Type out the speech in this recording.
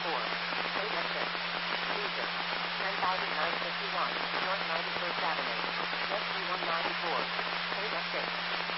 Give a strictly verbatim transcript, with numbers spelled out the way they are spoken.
four. State exit. Caesar. ten thousand nine hundred fifty-one, North ninety-first Avenue. S G one ninety-four. State exit.